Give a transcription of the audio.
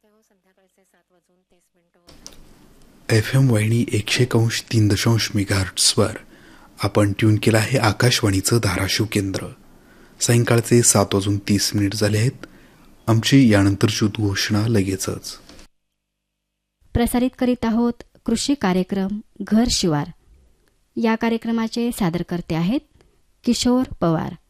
FM वाहिनी 100.3 मेगाहर्ट्झवर आपण tune केला आहे आकाशवाणीचं धाराशिव केंद्र. सायंकाळचे 7:30 झाले आहेत. आमची यानंतरची घोषणा लगेचच. प्रसारित करीत आहोत कृषी कार्यक्रम घर शिवार. या कार्यक्रमाचे सादरकर्ते आहेत किशोर पवार.